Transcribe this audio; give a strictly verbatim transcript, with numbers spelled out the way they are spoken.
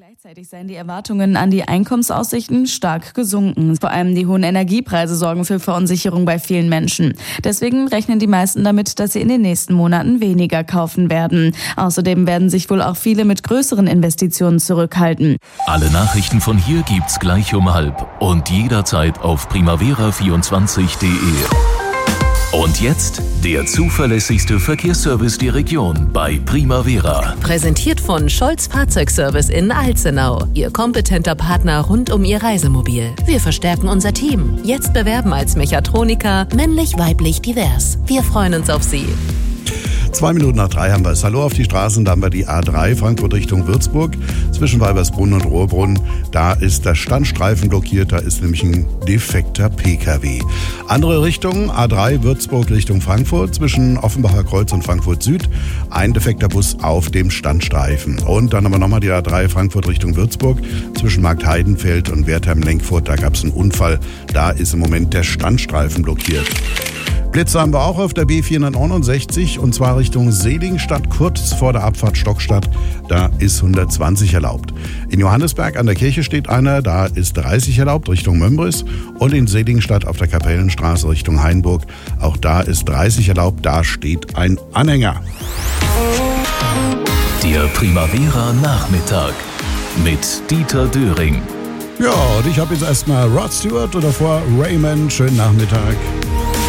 Gleichzeitig seien die Erwartungen an die Einkommensaussichten stark gesunken. Vor allem die hohen Energiepreise sorgen für Verunsicherung bei vielen Menschen. Deswegen rechnen die meisten damit, dass sie in den nächsten Monaten weniger kaufen werden. Außerdem werden sich wohl auch viele mit größeren Investitionen zurückhalten. Alle Nachrichten von hier gibt's gleich um halb und jederzeit auf primavera vierundzwanzig punkt de. Und jetzt der zuverlässigste Verkehrsservice der Region bei Primavera. Präsentiert von Scholz Fahrzeugservice in Alzenau. Ihr kompetenter Partner rund um Ihr Reisemobil. Wir verstärken unser Team. Jetzt bewerben als Mechatroniker, männlich, weiblich, divers. Wir freuen uns auf Sie. Zwei Minuten nach drei haben wir es. Hallo auf die Straßen, da haben wir die A drei Frankfurt Richtung Würzburg zwischen Weibersbrunn und Rohrbrunn. Da ist der Standstreifen blockiert, da ist nämlich ein defekter P K W. Andere Richtung, A drei Würzburg Richtung Frankfurt zwischen Offenbacher Kreuz und Frankfurt Süd. Ein defekter Bus auf dem Standstreifen. Und dann haben wir nochmal die A drei Frankfurt Richtung Würzburg zwischen Markt Heidenfeld und Wertheim-Lenkfurt. Da gab es einen Unfall, da ist im Moment der Standstreifen blockiert. Blitze haben wir auch auf der B vierhundertneunundsechzig und zwar Richtung Seligenstadt, kurz vor der Abfahrt Stockstadt. Da ist hundertzwanzig erlaubt. In Johannesberg an der Kirche steht einer, da ist dreißig erlaubt Richtung Mömbris. Und in Seligenstadt auf der Kapellenstraße Richtung Hainburg, auch da ist dreißig erlaubt, da steht ein Anhänger. Der Primavera Nachmittag mit Dieter Döring. Ja, und ich habe jetzt erstmal Rod Stewart und davor Raymond. Schönen Nachmittag.